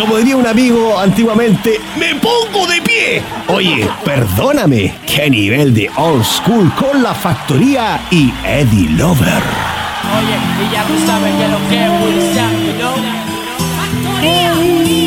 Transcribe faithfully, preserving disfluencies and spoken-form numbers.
como diría un amigo antiguamente, ¡me pongo de pie! Oye, perdóname, qué nivel de old school con La Factoría y Eddie Lover. Oye, y ya tú sabes que lo que es Wilson, you know.